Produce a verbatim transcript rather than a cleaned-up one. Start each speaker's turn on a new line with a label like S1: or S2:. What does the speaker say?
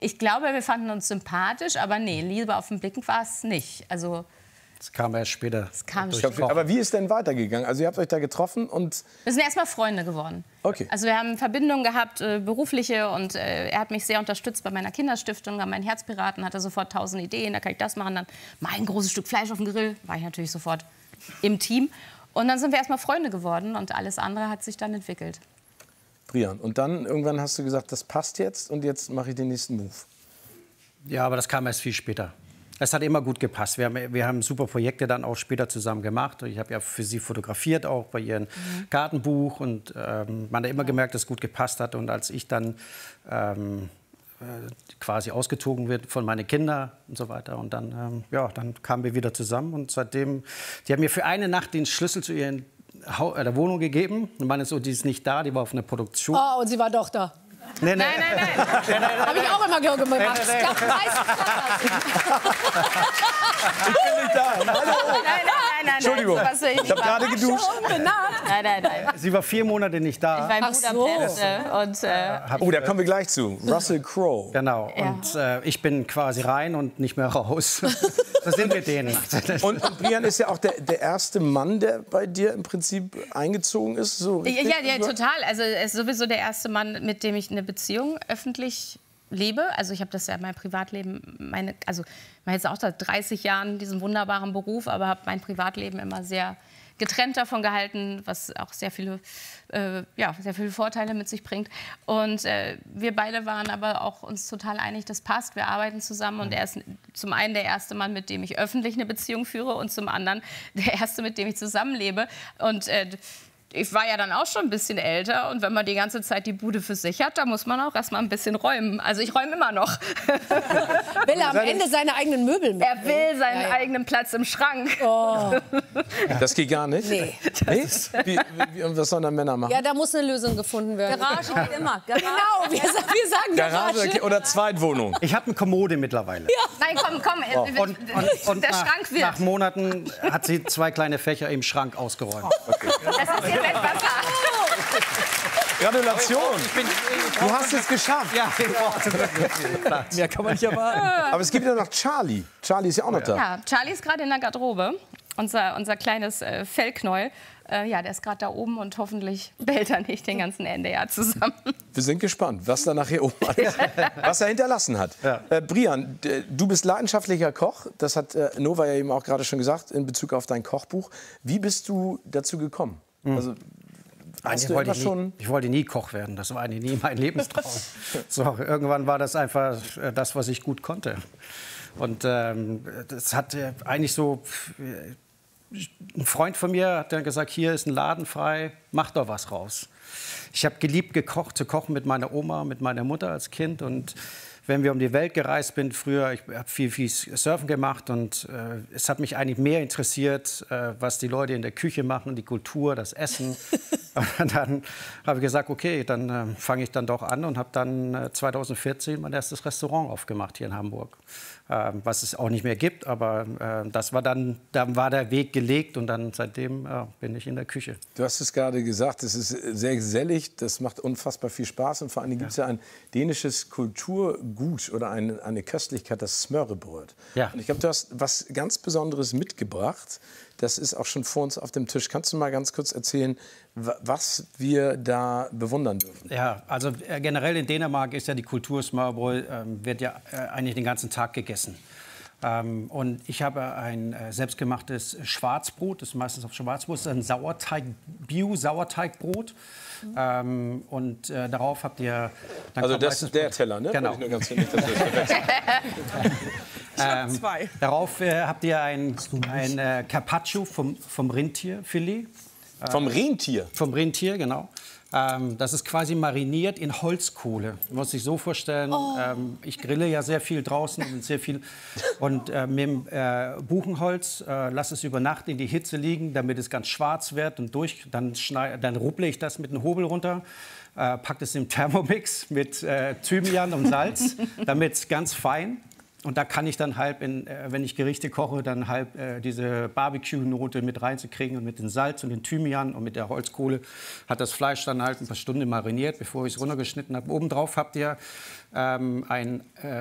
S1: Ich glaube, wir fanden uns sympathisch, aber nee, Liebe auf den Blick war es nicht. Also
S2: das kam erst später.
S1: Das kam
S3: glaub, aber wie ist denn weitergegangen? Also ihr habt euch da getroffen und...
S1: Wir sind erstmal Freunde geworden.
S3: Okay.
S1: Also wir haben Verbindungen gehabt, äh, berufliche, und äh, er hat mich sehr unterstützt bei meiner Kinderstiftung, bei meinen Herzpiraten, hatte sofort tausend Ideen, da kann ich das machen, dann mal ein großes Stück Fleisch auf dem Grill, war ich natürlich sofort im Team. Und dann sind wir erstmal Freunde geworden und alles andere hat sich dann entwickelt.
S3: Brian, und dann irgendwann hast du gesagt, das passt jetzt und jetzt mache ich den nächsten Move.
S2: Ja, aber das kam erst viel später. Es hat immer gut gepasst. Wir haben, wir haben super Projekte dann auch später zusammen gemacht. Ich habe ja für sie fotografiert, auch bei ihrem mhm. Gartenbuch. Und ähm, man hat immer gemerkt, dass es gut gepasst hat. Und als ich dann ähm, äh, quasi ausgezogen wird von meinen Kindern und so weiter. Und dann, ähm, ja, dann kamen wir wieder zusammen. Und seitdem, die haben mir für eine Nacht den Schlüssel zu ihren Ha äh, der Wohnung gegeben. Und meine so, die ist nicht da, die war auf einer Produktion.
S4: Oh, und sie war doch da.
S2: Nee, nee.
S4: Nein, nein, nein. Habe ich auch immer gemacht. Nee, nee, nee. Ich glaub,
S3: ich bin nicht da. Hallo.
S1: Nein, nein, nein, nein.
S3: Entschuldigung, ich, ich habe gerade geduscht.
S1: Nein, nein, nein.
S2: Sie war vier Monate nicht da.
S1: Ich war in Budapest. So. Und, äh,
S3: oh, da kommen wir gleich zu. Russell Crowe.
S2: Genau. Ja. Und äh, ich bin quasi rein und nicht mehr raus. So sind wir denen.
S3: Und, und Brian ist ja auch der, der erste Mann, der bei dir im Prinzip eingezogen ist. So
S1: ja, ja, ja, total. Also er ist sowieso der erste Mann, mit dem ich eine Beziehung öffentlich lebe. Also ich habe das ja in meinem Privatleben, meine, also ich mache jetzt auch seit dreißig Jahren diesen wunderbaren Beruf, aber habe mein Privatleben immer sehr getrennt davon gehalten, was auch sehr viele, äh, ja, sehr viele Vorteile mit sich bringt. Und äh, wir beide waren aber auch uns total einig, das passt, wir arbeiten zusammen. Und er ist zum einen der erste Mann, mit dem ich öffentlich eine Beziehung führe, und zum anderen der erste, mit dem ich zusammenlebe. Und äh, ich war ja dann auch schon ein bisschen älter, und wenn man die ganze Zeit die Bude für sich hat, da muss man auch erst mal ein bisschen räumen. Also ich räume immer noch.
S4: Will er am Ende seine eigenen Möbel mitbringen?
S1: Er will seinen ja, ja. eigenen Platz im Schrank.
S4: Oh.
S3: Das geht gar nicht?
S4: Nee.
S3: nee? Wie, wie, was sollen dann Männer machen?
S4: Ja, da muss eine Lösung gefunden werden.
S5: Garage geht immer. Garage.
S4: Genau, wir, wir sagen Garage.
S3: Garage oder Zweitwohnung.
S2: Ich habe eine Kommode mittlerweile.
S1: Ja. Nein, komm, komm.
S2: Oh. Und, und, und
S1: der
S2: nach,
S1: Schrank wird.
S2: Nach Monaten hat sie zwei kleine Fächer im Schrank ausgeräumt.
S3: Oh, okay.
S1: Das ist jetzt etwas.
S3: Gratulation! Du hast es geschafft.
S2: Ja,
S3: mehr kann man nicht erwarten. Aber es gibt ja noch Charlie. Charlie ist ja auch noch da.
S1: Ja, Charlie ist gerade in der Garderobe. Unser, unser kleines äh, Fellknäuel. Äh, ja, der ist gerade da oben, und hoffentlich bellt er nicht den ganzen Ende Jahr zusammen.
S3: Wir sind gespannt, was da nachher oben alles, was er hinterlassen hat. Ja. Äh, Brian, du bist leidenschaftlicher Koch. Das hat äh, Nova ja eben auch gerade schon gesagt in Bezug auf dein Kochbuch. Wie bist du dazu gekommen?
S2: Hm.
S3: Also,
S2: Eigentlich wollte ich, nie, ich wollte nie Koch werden. Das war eigentlich nie mein Lebenstraum. So, irgendwann war das einfach das, was ich gut konnte. Und ähm, das hat äh, eigentlich so... Äh, ein Freund von mir hat dann gesagt, hier ist ein Laden frei, mach doch was raus. Ich habe geliebt, gekocht, zu kochen mit meiner Oma, mit meiner Mutter als Kind. Und wenn wir um die Welt gereist sind früher, ich habe viel, viel Surfen gemacht, und äh, es hat mich eigentlich mehr interessiert, äh, was die Leute in der Küche machen, die Kultur, das Essen. Und dann habe ich gesagt, okay, dann äh, fange ich dann doch an, und habe dann äh, zweitausendvierzehn mein erstes Restaurant aufgemacht hier in Hamburg. Äh, was es auch nicht mehr gibt, aber äh, das war dann, dann war der Weg gelegt, und dann seitdem äh, bin ich in der Küche.
S3: Du hast es gerade gesagt, es ist sehr gesellig, das macht unfassbar viel Spaß, und vor allem gibt es ja. ja ein dänisches Kulturgut oder eine, eine Köstlichkeit, das Smørrebrød.
S2: Ja.
S3: Und ich glaube, du hast was ganz Besonderes mitgebracht. Das ist auch schon vor uns auf dem Tisch. Kannst du mal ganz kurz erzählen, was wir da bewundern dürfen?
S2: Ja, also äh, generell in Dänemark ist ja die Kultur Smørrebrød, äh, wird ja äh, eigentlich den ganzen Tag gegessen. Ähm, und ich habe ein äh, selbstgemachtes Schwarzbrot, das ist meistens auf Schwarzbrot, das ist ein Sauerteig, Bio-Sauerteigbrot. Mhm. Ähm, und äh, darauf habt ihr...
S3: Also das ist der Teller, ne?
S2: Genau.
S3: Nur ganz nicht, dass das
S2: ähm, darauf äh, habt ihr ein, ein äh, Carpaccio vom, vom Rentierfilet. Äh,
S3: vom Rentier?
S2: Vom Rentier, genau. Ähm, das ist quasi mariniert in Holzkohle. Man muss sich so vorstellen, oh. ähm, ich grille ja sehr viel draußen und sehr viel. Und äh, mit dem äh, Buchenholz äh, lasse es über Nacht in die Hitze liegen, damit es ganz schwarz wird. Und durch, dann, dann rupple ich das mit einem Hobel runter, äh, packe es im Thermomix mit äh, Thymian und Salz, damit es ganz fein und da kann ich dann halb, in, äh, wenn ich Gerichte koche, dann halb äh, diese Barbecue-Note mit reinzukriegen und mit dem Salz und dem Thymian und mit der Holzkohle hat das Fleisch dann halt ein paar Stunden mariniert, bevor ich es runtergeschnitten habe. Obendrauf habt ihr ähm, ein äh,